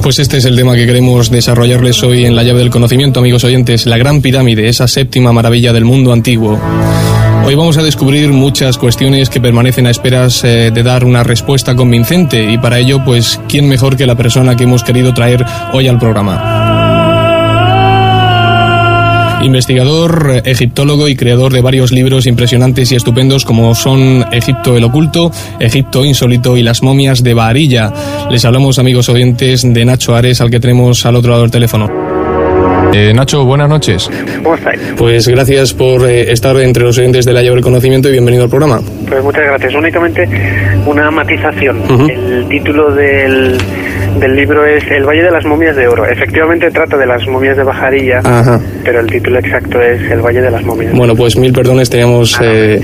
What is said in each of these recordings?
Pues este es el tema que queremos desarrollarles hoy en La Llave del Conocimiento, amigos oyentes, la Gran Pirámide, esa séptima maravilla del mundo antiguo. Hoy vamos a descubrir muchas cuestiones que permanecen a esperas de dar una respuesta convincente, y para ello, pues, ¿quién mejor que la persona que hemos querido traer hoy al programa? Investigador, egiptólogo y creador de varios libros impresionantes y estupendos como son Egipto el Oculto, Egipto Insólito y Las Momias de Baharilla. Les hablamos, amigos oyentes, de Nacho Ares, al que tenemos al otro lado del teléfono. Nacho, buenas noches. ¿Cómo estáis? Pues gracias por estar entre los oyentes de La Llave del Conocimiento y bienvenido al programa. Pues muchas gracias. Únicamente una matización. El título del libro es El Valle de las Momias de Oro. Efectivamente trata de las momias de Baharilla, pero el título exacto es El Valle de las Momias. Bueno, pues mil perdones, teníamos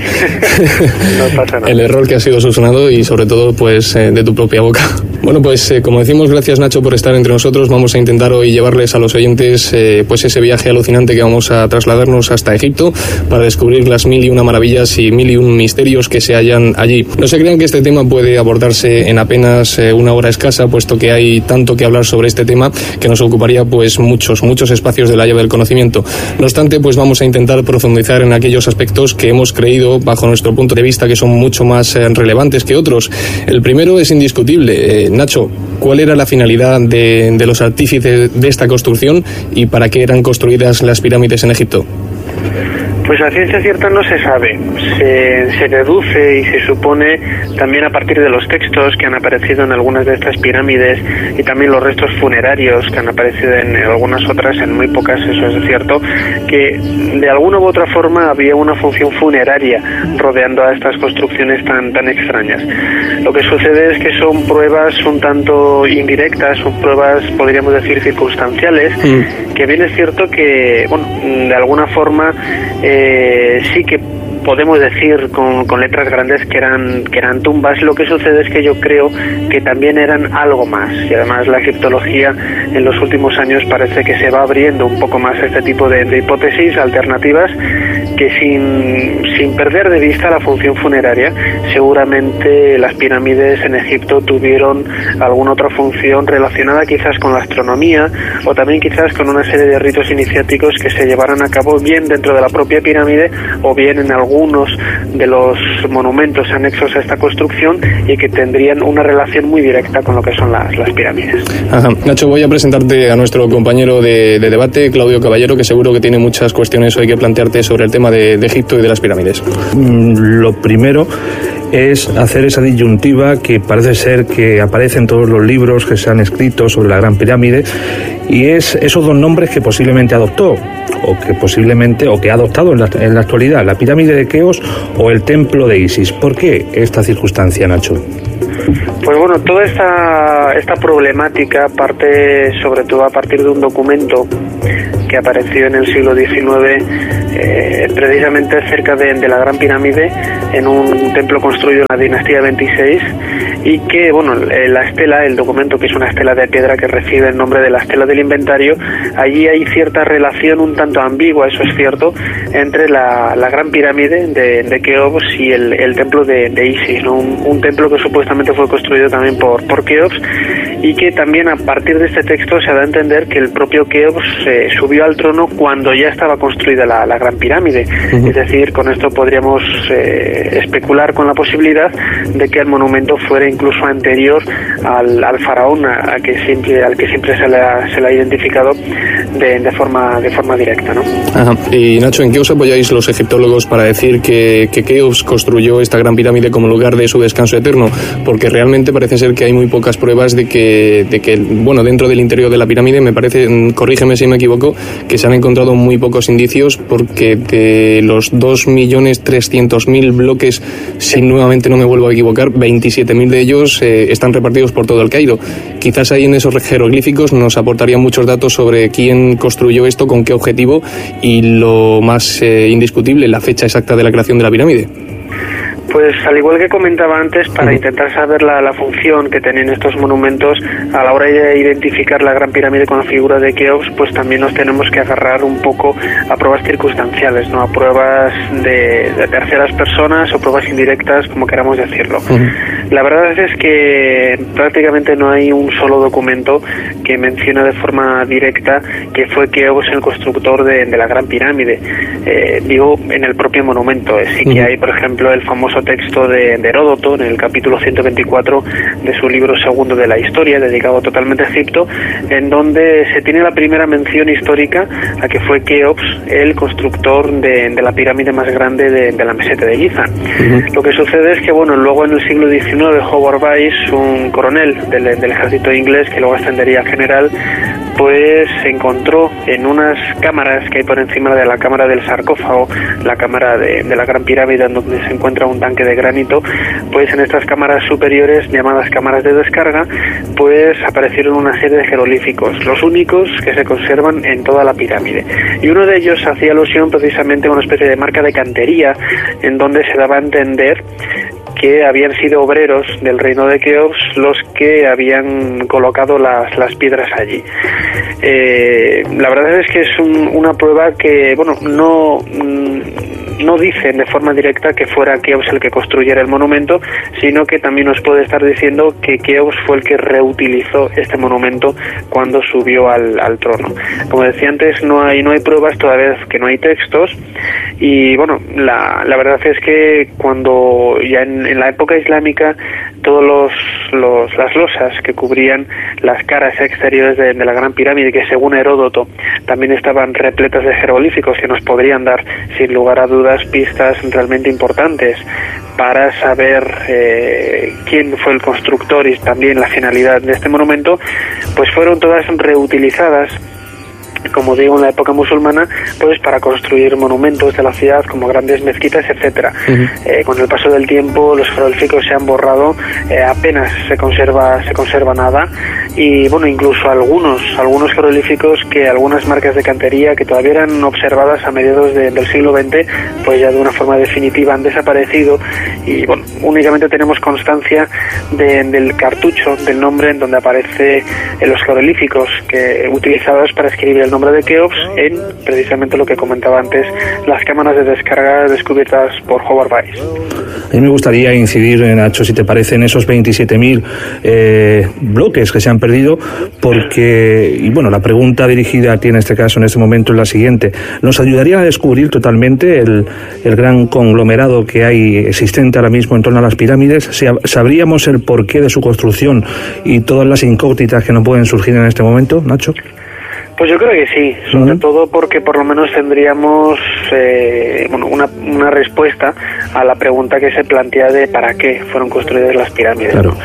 no pasa nada. El error que ha sido subsanado y sobre todo pues de tu propia boca. Bueno, pues como decimos, gracias Nacho por estar entre nosotros. Vamos a intentar hoy llevarles a los oyentes pues ese viaje alucinante que vamos a trasladarnos hasta Egipto para descubrir las 1001 maravillas y 1001 misterios que se hallan allí. No se crean que este tema puede abordarse en apenas una hora escasa, puesto que hay tanto que hablar sobre este tema que nos ocuparía pues muchos espacios de La Llave del Conocimiento. No obstante, pues vamos a intentar profundizar en aquellos aspectos que hemos creído, bajo nuestro punto de vista, que son mucho más relevantes que otros. El primero es indiscutible. Nacho, ¿cuál era la finalidad de los artífices de esta construcción y para qué eran construidas las pirámides en Egipto? Pues a ciencia cierta no se sabe. Se deduce y se supone también a partir de los textos que han aparecido en algunas de estas pirámides y también los restos funerarios que han aparecido en algunas otras, en muy pocas, eso es cierto, que de alguna u otra forma había una función funeraria rodeando a estas construcciones tan extrañas. Lo que sucede es que son pruebas un tanto indirectas, son pruebas, podríamos decir, circunstanciales, que bien es cierto que, bueno, de alguna forma sí que podemos decir con letras grandes que eran tumbas. Lo que sucede es que yo creo que también eran algo más, y además la egiptología en los últimos años parece que se va abriendo un poco más a este tipo de hipótesis alternativas que sin perder de vista la función funeraria, seguramente las pirámides en Egipto tuvieron alguna otra función relacionada quizás con la astronomía o también quizás con una serie de ritos iniciáticos que se llevaran a cabo bien dentro de la propia pirámide o bien en algunos de los monumentos anexos a esta construcción y que tendrían una relación muy directa con lo que son las pirámides. Nacho, voy a presentarte a nuestro compañero de debate, Claudio Caballero, que seguro que tiene muchas cuestiones hoy que plantearte sobre el tema de Egipto y de las pirámides. Lo primero es hacer esa disyuntiva que parece ser que aparece en todos los libros que se han escrito sobre la Gran Pirámide, y es esos dos nombres que posiblemente adoptó o que ha adoptado en la actualidad, la pirámide de Keops o el templo de Isis. ¿Por qué esta circunstancia, Nacho? Pues bueno, toda esta problemática parte sobre todo a partir de un documento que apareció en el siglo XIX precisamente cerca de la Gran Pirámide, en un templo construido en la dinastía 26, y que, bueno, la estela, el documento, que es una estela de piedra que recibe el nombre de la estela del inventario, allí hay cierta relación un tanto ambigua, eso es cierto, entre la Gran Pirámide de Keops y el templo de Isis, ¿no? Un templo que supuestamente fue construido también por Keops, y que también a partir de este texto se da a entender que el propio Keops subió al trono cuando ya estaba construida la Gran Pirámide. Es decir, con esto podríamos especular con la posibilidad de que el monumento fuera incluso anterior al faraón al que siempre se le ha identificado de forma directa, ¿no? Y Nacho, ¿en qué os apoyáis los egiptólogos para decir que Keops construyó esta Gran Pirámide como lugar de su descanso eterno? Porque realmente parece ser que hay muy pocas pruebas de que bueno, dentro del interior de la pirámide, me parece, corrígeme si me equivoco, que se han encontrado muy pocos indicios, porque de los 2.300.000 bloques, si nuevamente no me vuelvo a equivocar, 27.000 de ellos están repartidos por todo el Cairo. Quizás ahí en esos jeroglíficos nos aportarían muchos datos sobre quién construyó esto, con qué objetivo y, lo más indiscutible, la fecha exacta de la creación de la pirámide. Pues al igual que comentaba antes, para intentar saber la función que tenían estos monumentos a la hora de identificar la Gran Pirámide con la figura de Keops, pues también nos tenemos que agarrar un poco a pruebas circunstanciales, ¿no? A pruebas de terceras personas o pruebas indirectas, como queramos decirlo. La verdad es que prácticamente no hay un solo documento que mencione de forma directa que fue Keops el constructor de la Gran Pirámide. Digo, en el propio monumento. Sí que hay, por ejemplo, el famoso texto de Heródoto, en el capítulo 124 de su libro segundo de la historia, dedicado totalmente a Egipto, en donde se tiene la primera mención histórica a que fue Keops el constructor de la pirámide más grande de la meseta de Giza. Lo que sucede es que, bueno, luego en el siglo XIX, Howard Weiss, un coronel del ejército inglés que luego ascendería a general, pues se encontró en unas cámaras que hay por encima de la cámara del sarcófago, la cámara de la Gran Pirámide, en donde se encuentra un tanque de granito. Pues en estas cámaras superiores, llamadas cámaras de descarga, pues aparecieron una serie de jeroglíficos, los únicos que se conservan en toda la pirámide. Y uno de ellos hacía alusión precisamente a una especie de marca de cantería, en donde se daba a entender que habían sido obreros del reino de Keops los que habían colocado las piedras allí. La verdad es que es una prueba que, bueno, no dicen de forma directa que fuera Keops el que construyera el monumento, sino que también nos puede estar diciendo que Keops fue el que reutilizó este monumento cuando subió al trono. Como decía antes, no hay pruebas, toda vez que no hay textos. Y bueno, la verdad es que cuando ya en la época islámica, todas las losas que cubrían las caras exteriores de la Gran Pirámide, que según Heródoto también estaban repletas de jeroglíficos que nos podrían dar sin lugar a dudas pistas realmente importantes para saber quién fue el constructor y también la finalidad de este monumento, pues fueron todas reutilizadas, como digo, en la época musulmana, pues para construir monumentos de la ciudad como grandes mezquitas, etcétera. Con el paso del tiempo los jeroglíficos se han borrado, apenas se conserva nada, y bueno, incluso algunos jeroglíficos, que algunas marcas de cantería que todavía eran observadas a mediados del siglo XX, pues ya de una forma definitiva han desaparecido, y bueno, únicamente tenemos constancia del cartucho del nombre en donde aparece en los jeroglíficos utilizados para escribir el nombre de Keops en precisamente lo que comentaba antes, las cámaras de descarga descubiertas por Howard Weiss. A mí me gustaría incidir, Nacho, si te parece, en esos 27.000 bloques que se han perdido, porque, y bueno, la pregunta dirigida a ti en este caso, en este momento, es la siguiente. ¿Nos ayudaría a descubrir totalmente el gran conglomerado que hay existente ahora mismo en torno a las pirámides? ¿Sabríamos el porqué de su construcción y todas las incógnitas que nos pueden surgir en este momento, Nacho? Pues yo creo que sí, sobre todo porque por lo menos tendríamos una respuesta a la pregunta que se plantea de para qué fueron construidas las pirámides. Claro.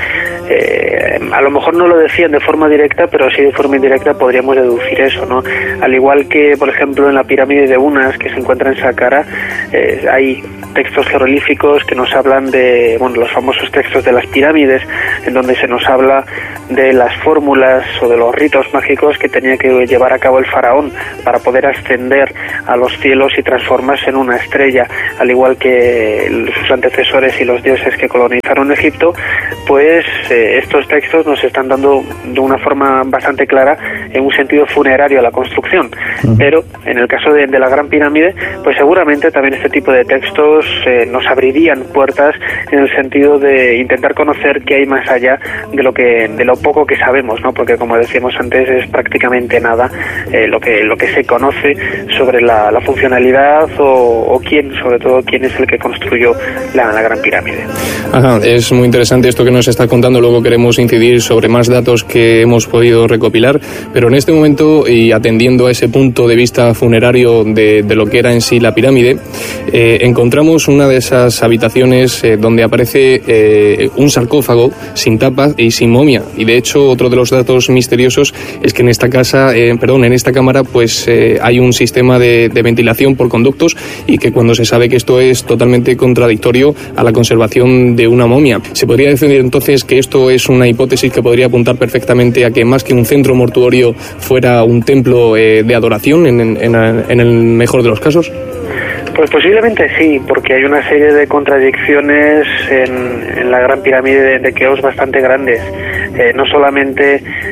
A lo mejor no lo decían de forma directa, pero sí de forma indirecta podríamos deducir eso, ¿no? Al igual que, por ejemplo, en la pirámide de Unas, que se encuentra en Saqqara, hay textos jeroglíficos que nos hablan de, los famosos textos de las pirámides, en donde se nos habla de las fórmulas o de los ritos mágicos que tenía que llevar a cabo el faraón para poder ascender a los cielos y transformarse en una estrella, al igual que sus antecesores y los dioses que colonizaron Egipto. Pues estos textos nos están dando de una forma bastante clara en un sentido funerario a la construcción, pero en el caso de la Gran Pirámide, pues seguramente también este tipo de textos nos abrirían puertas en el sentido de intentar conocer qué hay más allá de lo poco que sabemos, ¿no? Porque, como decíamos antes, es prácticamente nada lo que se conoce sobre la funcionalidad o sobre todo quién es el que construyó la Gran Pirámide. Ajá, es muy interesante esto que nos está contando. Luego queremos incidir sobre más datos que hemos podido recopilar, pero en este momento, y atendiendo a ese punto de vista funerario de lo que era en sí la pirámide, encontramos una de esas habitaciones donde aparece un sarcófago sin tapa y sin momia. Y de hecho, otro de los datos misteriosos es que en esta cámara, pues hay un sistema de ventilación por conductos, y que cuando se sabe que esto es totalmente contradictorio a la conservación de una momia. ¿Se podría decir entonces que esto es una hipótesis que podría apuntar perfectamente a que más que un centro mortuorio fuera un templo de adoración en el mejor de los casos? Pues posiblemente sí, porque hay una serie de contradicciones en la Gran Pirámide de Keops bastante grandes. No solamente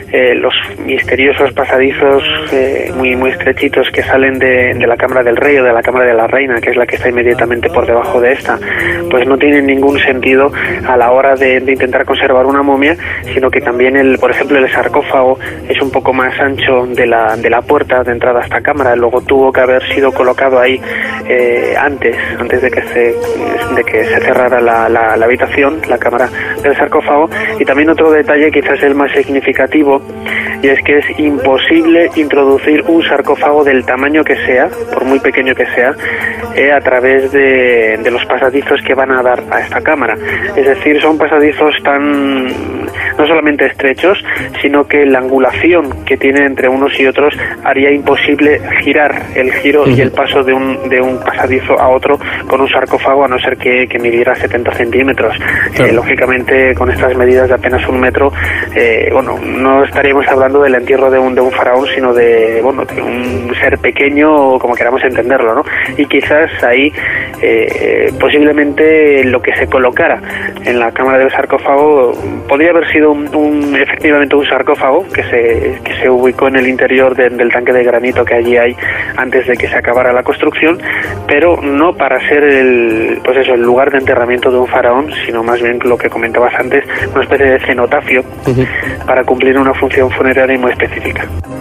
los misteriosos pasadizos muy estrechitos que salen de la Cámara del Rey o de la Cámara de la Reina, que es la que está inmediatamente por debajo de esta, pues no tienen ningún sentido a la hora de intentar conservar una momia, sino que también por ejemplo el sarcófago es un poco más ancho de la puerta de entrada a esta cámara. Luego tuvo que haber sido colocado ahí antes de que se cerrara la habitación, la cámara del sarcófago. Y también otro detalle, quizás el más significativo, y es que es imposible introducir un sarcófago del tamaño que sea, por muy pequeño que sea, a través de los pasadizos que van a dar a esta cámara. Es decir, son pasadizos no solamente estrechos, sino que la angulación que tiene entre unos y otros haría imposible girar el giro y el paso de un pasadizo a otro con un sarcófago, a no ser que midiera 70 centímetros. Claro. Lógicamente, con estas medidas de apenas 1 metro, no estaríamos hablando del entierro de un faraón, sino de un ser pequeño, como queramos entenderlo, ¿no? Y quizás ahí posiblemente lo que se colocara en la cámara del sarcófago podría haber sido efectivamente un sarcófago que se ubicó en el interior del tanque de granito que allí hay antes de que se acabara la construcción, pero no para ser el lugar de enterramiento de un faraón, sino más bien lo que comentabas antes, una especie de cenotafio para cumplir una función funeraria muy específica.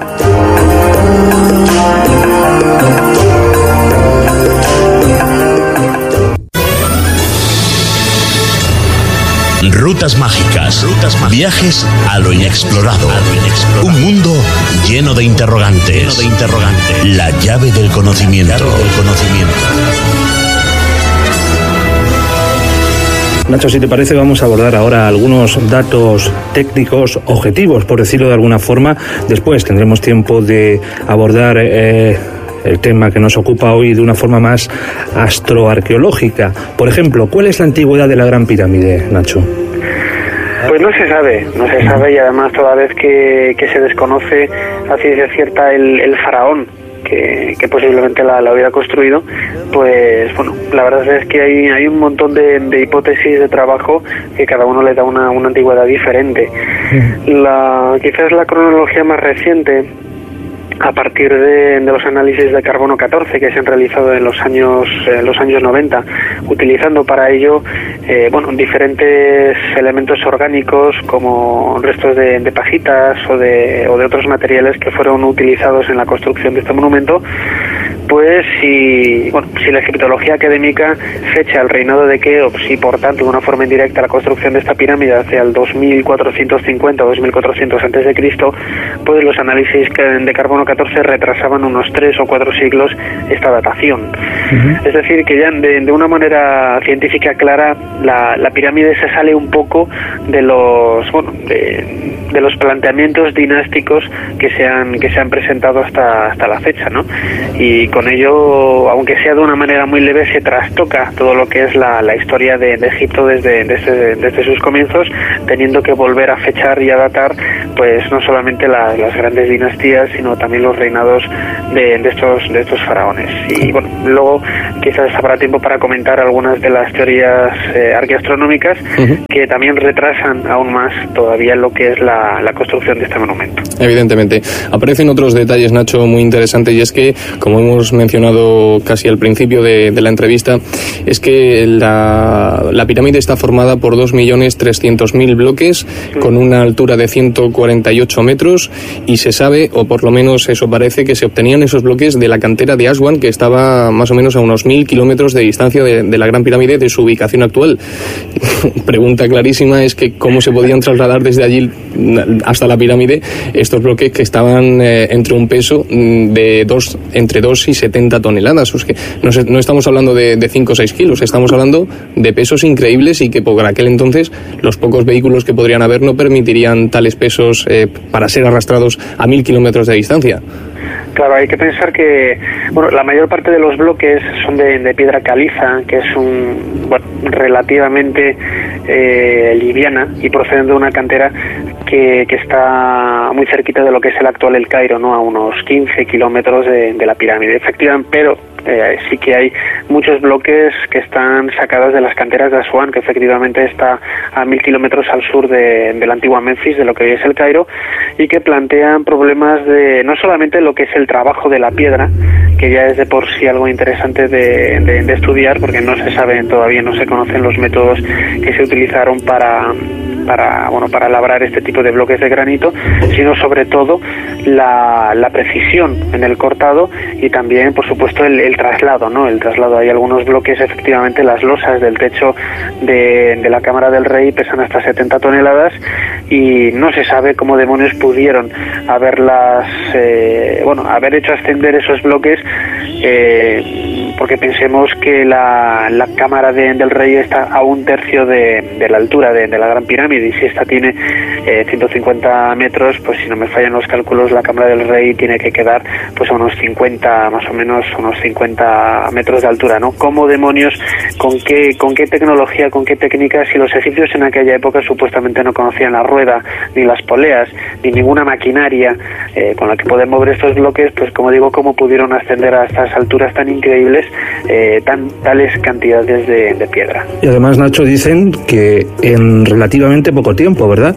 Rutas mágicas, viajes a lo inexplorado, un mundo lleno de interrogantes, la llave del conocimiento. Nacho, si te parece, vamos a abordar ahora algunos datos técnicos objetivos, por decirlo de alguna forma. Después tendremos tiempo de abordar el tema que nos ocupa hoy de una forma más astroarqueológica. Por ejemplo, ¿cuál es la antigüedad de la Gran Pirámide, Nacho? Pues no se sabe, y además toda vez que se desconoce a ciencia cierta el faraón que posiblemente la hubiera construido, pues la verdad es que hay un montón de hipótesis de trabajo que cada uno le da una antigüedad diferente. Quizás la cronología más reciente, a partir de los análisis de carbono 14 que se han realizado en los años 90, utilizando para ello diferentes elementos orgánicos como restos de pajitas o de otros materiales que fueron utilizados en la construcción de este monumento, pues si la egiptología académica fecha el reinado de Keops y por tanto de una forma indirecta la construcción de esta pirámide hacia el 2450 o 2400 a.C., pues los análisis de carbono 14 retrasaban unos 3 o 4 siglos esta datación. Es decir, que ya de una manera científica clara la pirámide se sale un poco de los planteamientos dinásticos que se han presentado hasta la fecha, ¿no? Y con ello, aunque sea de una manera muy leve, se trastoca todo lo que es la historia de Egipto desde sus comienzos, teniendo que volver a fechar y a datar pues no solamente las grandes dinastías, sino también los reinados de estos faraones. Y luego quizás habrá tiempo para comentar algunas de las teorías arqueastronómicas que también retrasan aún más todavía lo que es la construcción de este monumento. Evidentemente. Aparecen otros detalles, Nacho, muy interesantes, y es que, como hemos mencionado casi al principio de la entrevista, es que la pirámide está formada por 2.300.000 bloques con una altura de 148 metros, y se sabe, o por lo menos eso parece, que se obtenían esos bloques de la cantera de Aswan, que estaba más o menos a unos 1.000 kilómetros de distancia de la Gran Pirámide de su ubicación actual. Pregunta clarísima es que cómo se podían trasladar desde allí hasta la pirámide estos bloques que estaban entre un peso de entre 2 y 70 toneladas. Es que no estamos hablando de 5 o 6 kilos, estamos hablando de pesos increíbles, y que por aquel entonces los pocos vehículos que podrían haber no permitirían tales pesos para ser arrastrados a 1.000 kilómetros de distancia. Claro, hay que pensar que la mayor parte de los bloques son de piedra caliza, que es relativamente liviana, y proceden de una cantera que está muy cerquita de lo que es el actual El Cairo, ¿no? A unos 15 kilómetros de la pirámide. Efectivamente, pero sí que hay muchos bloques que están sacados de las canteras de Asuán, que efectivamente está a 1000 kilómetros al sur de la antigua Memphis, de lo que hoy es el Cairo, y que plantean problemas de no solamente lo que es el trabajo de la piedra, que ya es de por sí algo interesante de estudiar, porque no se sabe, todavía no se conocen los métodos que se utilizaron para labrar este tipo de bloques de granito, sino sobre todo la precisión en el cortado y también, por supuesto, el traslado, ¿no? El traslado. Hay algunos bloques, efectivamente, las losas del techo de la Cámara del Rey pesan hasta 70 toneladas y no se sabe cómo demonios pudieron haber hecho ascender esos bloques, porque pensemos que la Cámara del Rey está a 1/3 de la altura de la Gran Pirámide, y si esta tiene 150 metros, pues si no me fallan los cálculos, la Cámara del Rey tiene que quedar pues a unos 50, más o menos unos 50 metros de altura, ¿no? ¿Cómo demonios, con qué tecnología, con qué técnicas, si los egipcios en aquella época supuestamente no conocían la rueda, ni las poleas, ni ninguna maquinaria con la que poder mover estos bloques, pues como digo, cómo pudieron ascender a estas alturas tan increíbles, tales cantidades de piedra? Y además, Nacho, dicen que en relativamente poco tiempo, ¿verdad?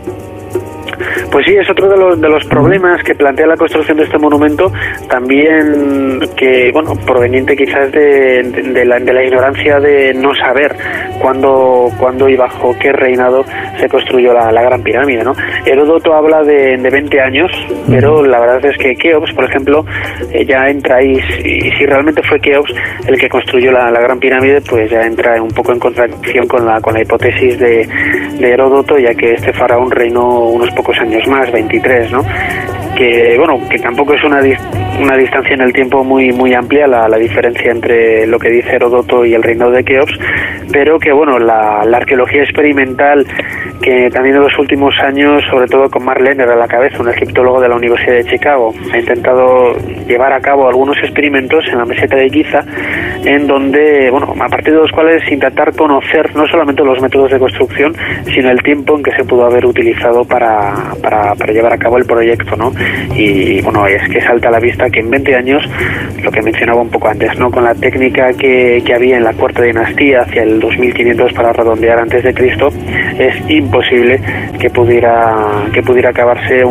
Pues sí, es otro de los problemas que plantea la construcción de este monumento, también que, bueno, proveniente quizás de la ignorancia de no saber cuándo y bajo qué reinado se construyó la Gran Pirámide, ¿no? Heródoto habla de 20 años, pero la verdad es que Keops, por ejemplo, ya entra ahí, y si realmente fue Keops el que construyó la Gran Pirámide, pues ya entra un poco en contradicción con la hipótesis de Heródoto, ya que este faraón reinó unos pocos años más, 23, ¿no? Que tampoco es una distancia en el tiempo muy amplia la diferencia entre lo que dice Heródoto y el reinado de Keops, pero que la arqueología experimental, que también en los últimos años, sobre todo con Mark Lehner a la cabeza, un egiptólogo de la Universidad de Chicago, ha intentado llevar a cabo algunos experimentos en la meseta de Giza, en donde, a partir de los cuales intentar conocer no solamente los métodos de construcción, sino el tiempo en que se pudo haber utilizado para llevar a cabo el proyecto, ¿no? Y es que salta a la vista que en 20 años, lo que mencionaba un poco antes, ¿no? Con la técnica que había en la cuarta dinastía hacia el 2500 para redondear antes de Cristo, es imposible que pudiera acabarse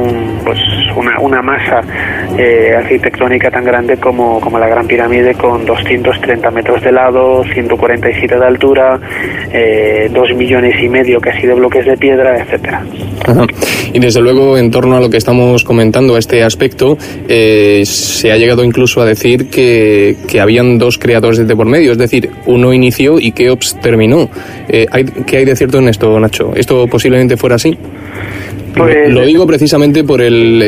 una masa arquitectónica tan grande como la Gran Pirámide, con 230 metros de lado, 147 de altura, 2,5 millones casi de bloques de piedra, etcétera. Ajá. Y desde luego, en torno a lo que estamos comentando, a este aspecto, se ha llegado incluso a decir que habían dos creadores de por medio, es decir, uno inició y Keops terminó. ¿Qué hay de cierto en esto, Nacho? ¿Esto posiblemente fuera así? Pues, lo digo precisamente por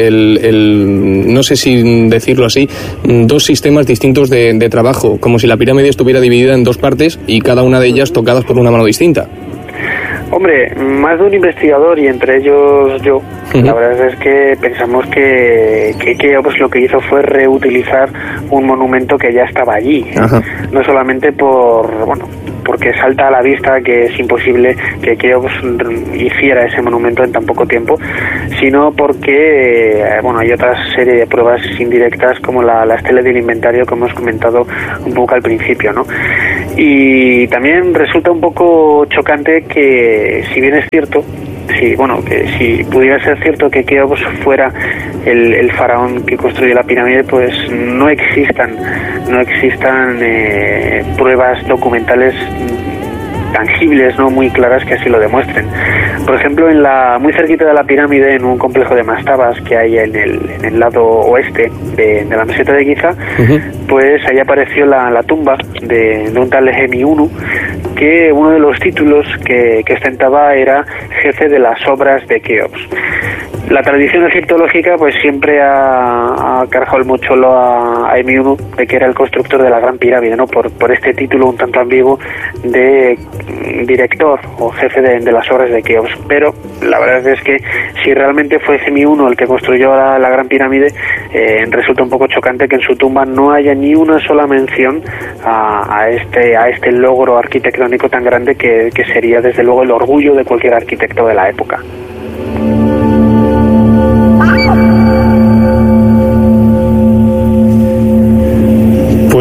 no sé si decirlo así, dos sistemas distintos de trabajo, como si la pirámide estuviera dividida en dos partes y cada una de ellas tocadas por una mano distinta. Hombre, más de un investigador, y entre ellos yo, la verdad es que pensamos que Keops lo que hizo fue reutilizar un monumento que ya estaba allí. No solamente porque salta a la vista que es imposible que Keops hiciera ese monumento en tan poco tiempo, sino porque hay otra serie de pruebas indirectas, como la estela del inventario que hemos comentado un poco al principio, ¿no? Y también resulta un poco chocante que, si bien es cierto, que si pudiera ser cierto que Keops fuera el faraón que construyó la pirámide, pues no existan pruebas documentales tangibles, no muy claras, que así lo demuestren. Por ejemplo, muy cerquita de la pirámide, en un complejo de mastabas que hay en el lado oeste de la meseta de Giza, pues ahí apareció la tumba de un tal Hemi I, que uno de los títulos que ostentaba era jefe de las obras de Keops. La tradición egiptológica pues siempre ha cargado el mochuelo a Hemi I de que era el constructor de la Gran Pirámide, ¿no? Por este título un tanto ambiguo de director o jefe de las obras de Keops. Pero la verdad es que si realmente fue Hemi I el que construyó la Gran Pirámide, resulta un poco chocante que en su tumba no haya ni una sola mención a este logro arquitectónico tan grande que sería desde luego el orgullo de cualquier arquitecto de la época.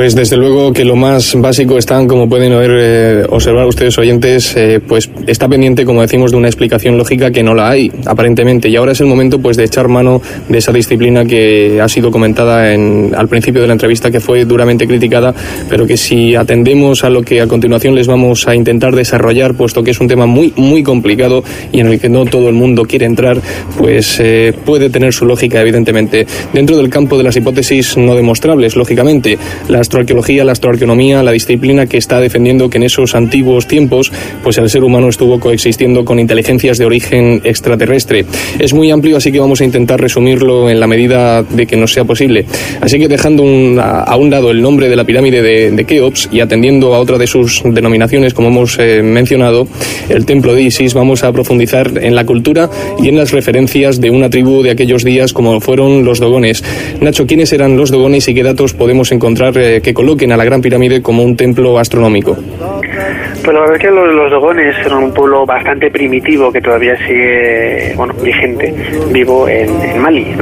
Pues desde luego que lo más básico están, como pueden observar ustedes oyentes, pues está pendiente, como decimos, de una explicación lógica que no la hay, aparentemente, y ahora es el momento pues de echar mano de esa disciplina que ha sido comentada al principio de la entrevista, que fue duramente criticada, pero que si atendemos a lo que a continuación les vamos a intentar desarrollar, puesto que es un tema muy, muy complicado y en el que no todo el mundo quiere entrar, pues puede tener su lógica, evidentemente, dentro del campo de las hipótesis no demostrables, lógicamente. La astroarqueología, la astroarqueonomía, la disciplina que está defendiendo que en esos antiguos tiempos pues el ser humano estuvo coexistiendo con inteligencias de origen extraterrestre. Es muy amplio, así que vamos a intentar resumirlo en la medida de que nos sea posible. Así que dejando a un lado el nombre de la pirámide de Keops y atendiendo a otra de sus denominaciones, como hemos mencionado, el templo de Isis, vamos a profundizar en la cultura y en las referencias de una tribu de aquellos días como fueron los dogones. Nacho, ¿quiénes eran los dogones y qué datos podemos encontrar que coloquen a la Gran Pirámide como un templo astronómico? Pues la verdad es que los dogones eran un pueblo bastante primitivo que todavía sigue, vigente, vivo en Mali, ¿no?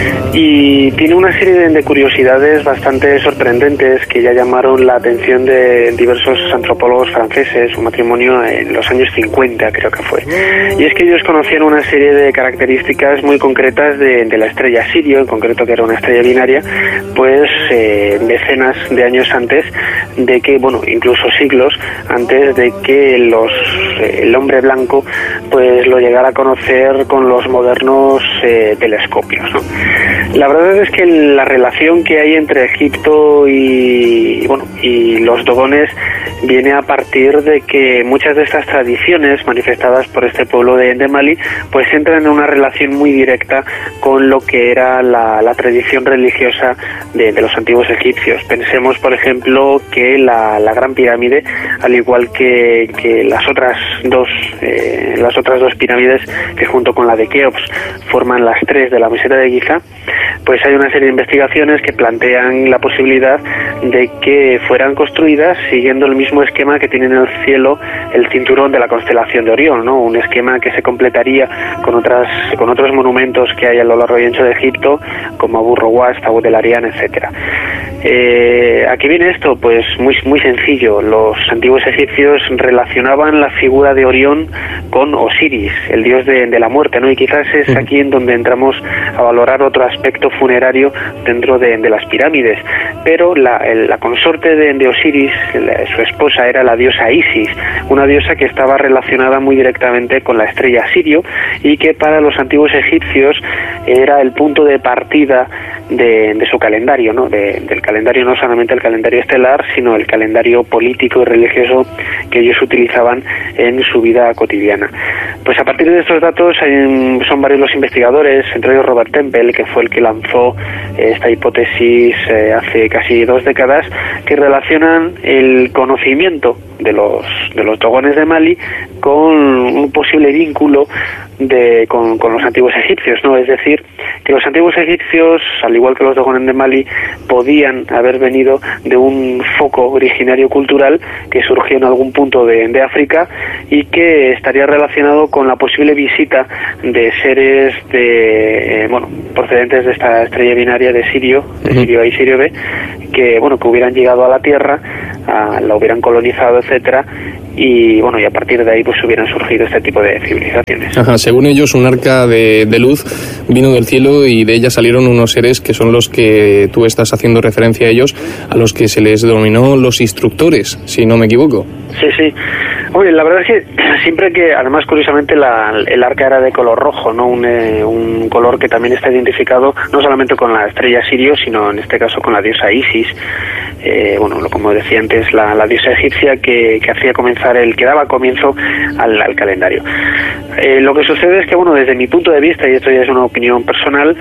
Y tiene una serie de curiosidades bastante sorprendentes que ya llamaron la atención de diversos antropólogos franceses, un matrimonio en los años 50 creo que fue. Y es que ellos conocían una serie de características muy concretas de la estrella Sirio, en concreto que era una estrella binaria, pues decenas de años antes de que, incluso siglos antes de que el hombre blanco pues lo llegara a conocer con los modernos telescopios, ¿no? La verdad es que la relación que hay entre Egipto y los dogones viene a partir de que muchas de estas tradiciones manifestadas por este pueblo de Mali pues entran en una relación muy directa con lo que era la tradición religiosa de los antiguos egipcios. Pensemos, por ejemplo, que la Gran Pirámide, al igual que las otras dos pirámides que junto con la de Keops forman las tres de la meseta de Giza, pues hay una serie de investigaciones que plantean la posibilidad de que fueran construidas siguiendo el mismo esquema que tiene en el cielo el cinturón de la constelación de Orión, ¿no? Un esquema que se completaría con otros monumentos que hay a lo largo y ancho de Egipto, como Abu Rowas, Tabut el Arian, etcétera. ¿A qué viene esto? Pues muy, muy sencillo. Los antiguos egipcios relacionaban la figura de Orión con Osiris, el dios de la muerte, ¿no? Y quizás es aquí en donde entramos a valorar otro aspecto funerario dentro de las pirámides. Pero la consorte de Osiris, su esposa, era la diosa Isis, una diosa que estaba relacionada muy directamente con la estrella Sirio y que para los antiguos egipcios era el punto de partida de su calendario, ¿no? Del calendario, no solamente el calendario estelar, sino el calendario político y religioso que ellos utilizaban en su vida cotidiana. Pues a partir de estos datos son varios los investigadores, entre ellos Robert Temple, que fue el que lanzó esta hipótesis hace casi 2 décadas, que relacionan el conocimiento de los dogones de Mali con un posible vínculo con los antiguos egipcios, ¿no? Es decir, que los antiguos egipcios, al igual que los dogones de Mali, podían haber venido de un foco originario cultural que surgió en algún punto de África y que estaría relacionado con la posible visita de seres procedentes de esta estrella binaria de Sirio, de Sirio A y Sirio B, que hubieran llegado a la Tierra, la hubieran colonizado, etcétera, y a partir de ahí pues hubieran surgido este tipo de civilizaciones. Ajá, según ellos, un arca de luz vino del cielo y de ella salieron unos seres que son los que tú estás haciendo referencia a ellos, a los que se les denominó los instructores, si no me equivoco. Sí. Oye, la verdad es que siempre que, además curiosamente, el arca era de color rojo, ¿no? Un color que también está identificado no solamente con la estrella Sirio, sino en este caso con la diosa Isis, como decía antes, la diosa egipcia que daba comienzo al calendario. Lo que sucede es que, desde mi punto de vista, y esto ya es una opinión personal,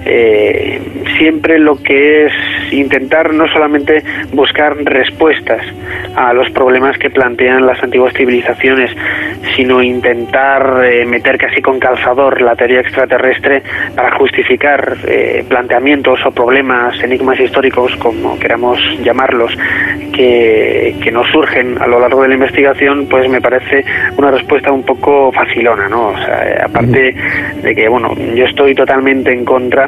siempre lo que es intentar no solamente buscar respuestas a los problemas que plantean las antiguas civilizaciones, sino intentar meter casi con calzador la teoría extraterrestre para justificar planteamientos o problemas, enigmas históricos, como queramos llamarlos, que nos surgen a lo largo de la investigación, pues me parece una respuesta un poco facilona, ¿no? O sea, aparte de que, bueno, yo estoy totalmente en contra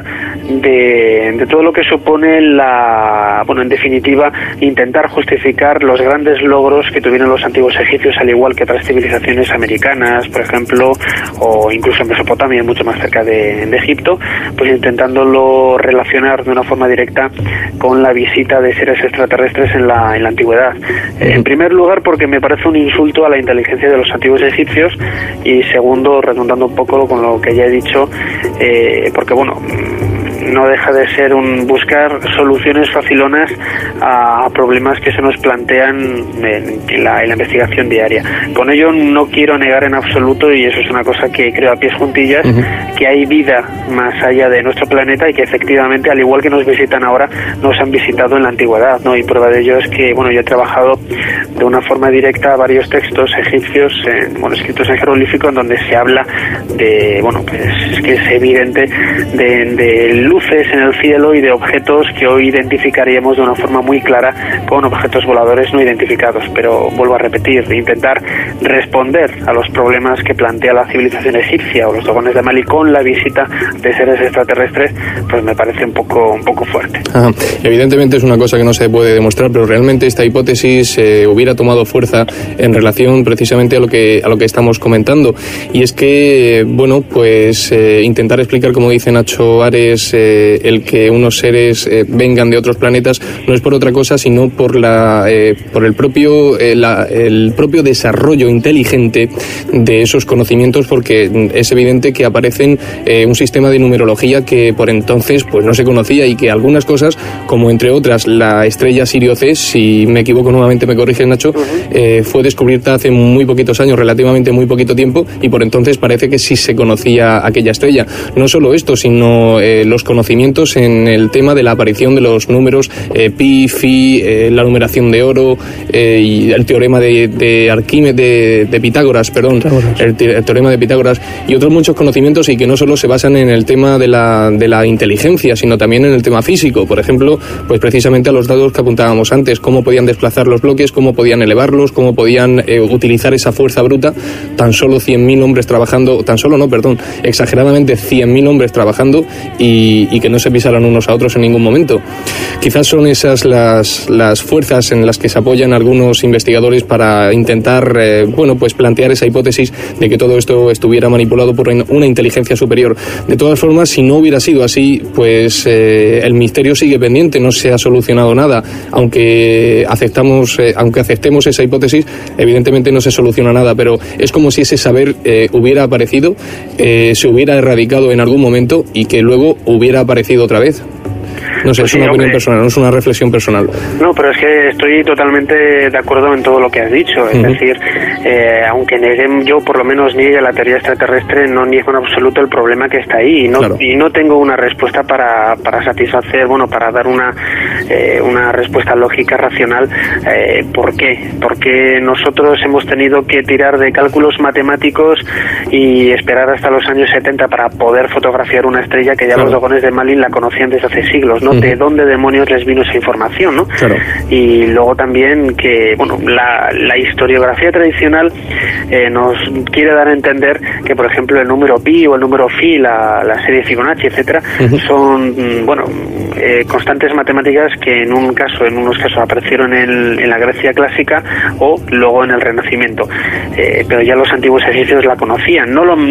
de todo lo que supone en definitiva, intentar justificar los grandes logros que tuvieron los antiguos egipcios, al igual que otras civilizaciones americanas, por ejemplo, o incluso en Mesopotamia, mucho más cerca de Egipto, pues intentándolo relacionar de una forma directa con la visita de seres extraterrestres en la antigüedad. En primer lugar, porque me parece un insulto a la inteligencia de los antiguos egipcios, y segundo, redundando un poco con lo que ya he dicho, porque bueno, no deja de ser buscar soluciones facilonas a problemas que se nos plantean en la investigación diaria. Con ello no quiero negar en absoluto, y eso es una cosa que creo a pies juntillas, que hay vida más allá de nuestro planeta, y que efectivamente, al igual que nos visitan ahora, nos han visitado en la antigüedad, ¿no? Y prueba de ello es que, bueno, yo he trabajado de una forma directa varios textos egipcios, escritos en jeroglífico, en donde se habla de, bueno, pues es que es evidente, de luces en el cielo y de objetos que hoy identificaríamos de una forma muy clara con objetos voladores no identificados. Pero vuelvo a repetir, intentar responder a los problemas que plantea la civilización egipcia o los dogones de Mali con la visita de seres extraterrestres, pues me parece un poco fuerte. Ajá. Evidentemente es una cosa que no se puede demostrar, pero realmente esta hipótesis hubiera tomado fuerza en relación precisamente a lo que estamos comentando, y es que, bueno, pues intentar explicar, como dice Nacho Ares, el que unos seres vengan de otros planetas no es por otra cosa sino por el propio desarrollo inteligente de esos conocimientos, porque es evidente que aparecen un sistema de numerología que por entonces pues no se conocía, y que algunas cosas, como entre otras la estrella Sirio C, si me equivoco nuevamente me corriges, Nacho, fue descubierta hace muy poquitos años, relativamente muy poquito tiempo, y por entonces parece que sí se conocía aquella estrella. No solo esto, sino los conocimientos en el tema de la aparición de los números pi, fi, la numeración de oro, y el teorema de Arquímedes, de Pitágoras, perdón, el teorema de Pitágoras, y otros muchos conocimientos, y que no solo se basan en el tema de la inteligencia, sino también en el tema físico. Por ejemplo, pues precisamente a los dados que apuntábamos antes, cómo podían desplazar los bloques, cómo podían elevarlos, cómo podían utilizar esa fuerza bruta. Tan solo 100.000 hombres trabajando, exageradamente 100.000 hombres trabajando, y que no se pisaran unos a otros en ningún momento. Quizás son esas las fuerzas en las que se apoyan algunos investigadores para intentar, pues plantear esa hipótesis de que todo esto estuviera manipulado por una inteligencia superior. De todas formas, si no hubiera sido así, pues el misterio sigue pendiente, no se ha solucionado nada. Aunque aceptemos esa hipótesis, evidentemente no se soluciona nada, pero es como si ese saber hubiera aparecido, se hubiera erradicado en algún momento, y que luego hubiera aparecido otra vez. No sé, es una opinión personal, no es una reflexión personal. No, pero es que estoy totalmente de acuerdo en todo lo que has dicho. Es decir, aunque yo por lo menos niegue la teoría extraterrestre, no niego en absoluto el problema que está ahí. Y no tengo una respuesta para satisfacer, para dar una respuesta lógica, racional. ¿Por qué? Porque nosotros hemos tenido que tirar de cálculos matemáticos y esperar hasta los años 70 para poder fotografiar una estrella que ya los dogones de Malin la conocían desde hace siglos, ¿no? ¿De dónde demonios les vino esa información, no? Claro. Y luego también que, la historiografía tradicional nos quiere dar a entender que, por ejemplo, el número pi o el número phi, la serie Fibonacci, etcétera, son, constantes matemáticas que en unos casos aparecieron en la Grecia clásica o luego en el Renacimiento. Pero ya los antiguos egipcios la conocían.